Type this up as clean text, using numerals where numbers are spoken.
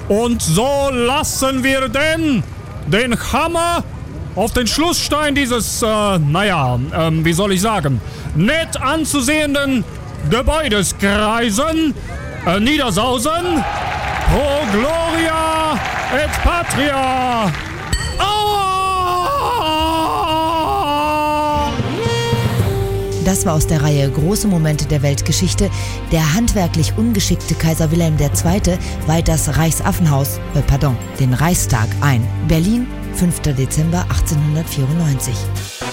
Und so lassen wir den Hammer auf den Schlussstein dieses, wie soll ich sagen, nett anzusehenden Gebäudes kreisen, niedersausen. Pro Gloria et Patria! Aua! Das war aus der Reihe Große Momente der Weltgeschichte. Der handwerklich ungeschickte Kaiser Wilhelm II. weiht das den Reichstag ein. Berlin, 5. Dezember 1894.